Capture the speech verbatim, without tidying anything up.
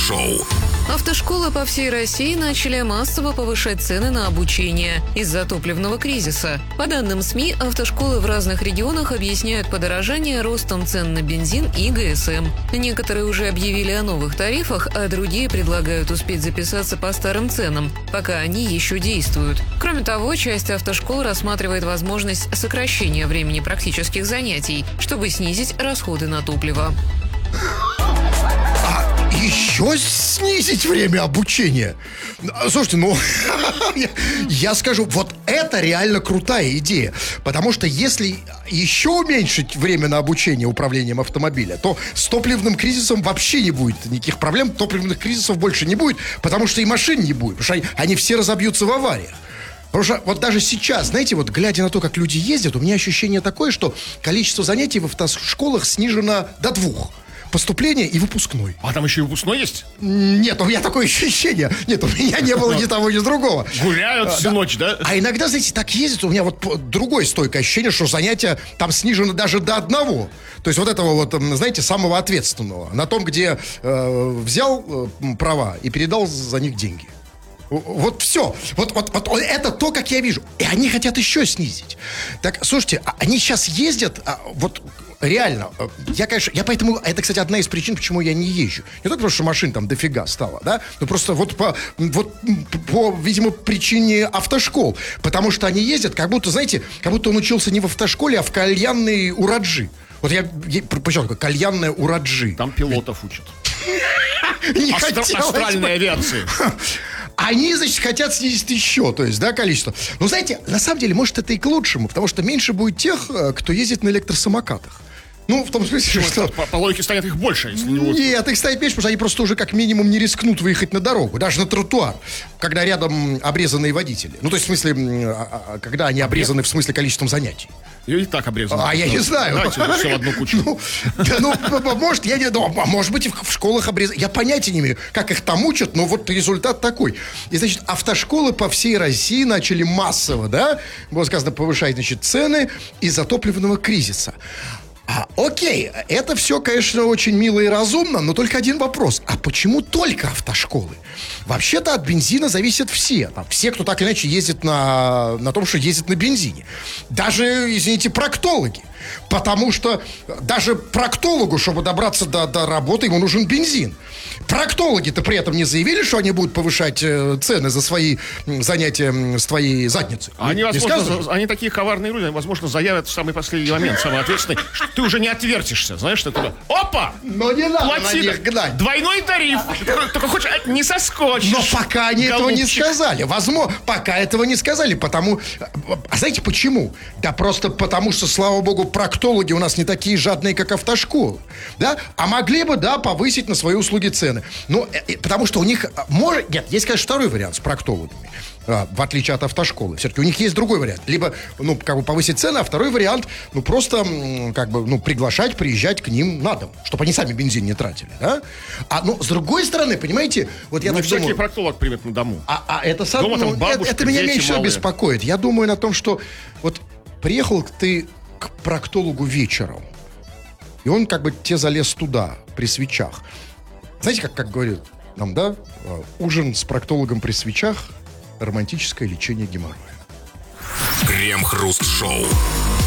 Крем-хруст-шоу. Автошколы по всей России начали массово повышать цены на обучение из-за топливного кризиса. По данным СМИ, автошколы в разных регионах объясняют подорожание ростом цен на бензин и ГСМ. Некоторые уже объявили о новых тарифах, а другие предлагают успеть записаться по старым ценам, пока они еще действуют. Кроме того, часть автошкол рассматривает возможность сокращения времени практических занятий, чтобы снизить расходы на топливо. Еще снизить время обучения? Слушайте, ну, я, я скажу, вот это реально крутая идея. Потому что если еще уменьшить время на обучение управлением автомобиля, то с топливным кризисом вообще не будет никаких проблем. Топливных кризисов больше не будет, потому что и машин не будет. Потому что они, они все разобьются в авариях. Потому что вот даже сейчас, знаете, вот глядя на то, как люди ездят, у меня ощущение такое, что количество занятий в автошколах снижено до двух. Поступление и выпускной. А там еще и выпускной есть? Нет, у меня такое ощущение. Нет, у меня не было ни того, ни другого. Гуляют всю ночь, да? А иногда, знаете, так ездят, у меня вот другое стойкое ощущение, что занятия там снижены даже до одного. То есть вот этого вот, знаете, самого ответственного. На том, где э, взял э, права и передал за них деньги. Вот все. Вот, вот, вот это то, как я вижу. И они хотят еще снизить. Так, слушайте, они сейчас ездят, вот реально, я, конечно, я поэтому, это, кстати, одна из причин, почему я не езжу. Не только потому, что машин там дофига стало, да, но просто вот по, вот по, видимо, причине автошкол. Потому что они ездят, как будто, знаете, как будто он учился не в автошколе, а в кальянной у Раджи. Вот я, я почему такое, кальянная у Раджи. Там пилотов учат. Не хотелось. Астральной авиации. Они, значит, хотят снизить еще, то есть, да, количество. Но, знаете, на самом деле, может, это и к лучшему, потому что меньше будет тех, кто ездит на электросамокатах. Ну, в том смысле, что... По, по логике станет их больше, если не будет. Нет, их станет меньше, потому что они просто уже как минимум не рискнут выехать на дорогу, даже на тротуар, когда рядом обрезанные водители. Ну, то есть, в смысле, когда они обрезаны в смысле количеством занятий. И так обрезаны. А, я не знаю. Давайте все в одну кучу. Ну, да, ну, может, я не... Ну, может быть, в школах обрезаны. Я понятия не имею, как их там учат, но вот результат такой. И, значит, автошколы по всей России начали массово, да, было сказано, повышать, значит, цены из-за топливного кризиса. А, окей, это все, конечно, очень мило и разумно, но только один вопрос. А почему только автошколы? Вообще-то от бензина зависят все. Там, все, кто так или иначе ездит на, на том, что ездит на бензине. Даже, извините, проктологи. Потому что даже проктологу, чтобы добраться до, до работы, ему нужен бензин. Проктологи-то при этом не заявили, что они будут повышать э, цены за свои м, занятия м, с твоей задницей. Они, не возможно, они такие коварные люди, они, возможно, заявят в самый последний момент, самый ответственный, что ты уже не отвертишься, знаешь, что ты... Опа! Но не надо Плати, на них гнать. Двойной тариф. Только хочешь, не соскочишь. Но пока они голубчик. этого не сказали. Возможно, пока этого не сказали, потому... А знаете почему? Да просто потому, что, слава богу, проктологи у нас не такие жадные, как автошколы. Да? А могли бы, да, повысить на свои услуги цены. Ну, потому что у них... Может... Нет, есть, конечно, второй вариант с проктологами. В отличие от автошколы. Все-таки у них есть другой вариант. Либо, ну, как бы повысить цены, а второй вариант, ну, просто, как бы, ну, приглашать, приезжать к ним на дом, чтобы они сами бензин не тратили, да? А, ну, с другой стороны, понимаете, вот я ну, так всякий думаю... проктолог примет на дому. А, а это, сам, Дома, ну, там, бабушка, это, это меня дети меньше всего малые. беспокоит. Я думаю на том, что вот приехал ты к проктологу вечером, и он как бы тебе залез туда, при свечах. Знаете, как, как говорят нам, да? Ужин с проктологом при свечах — романтическое лечение геморроя. Крем-хруст-шоу.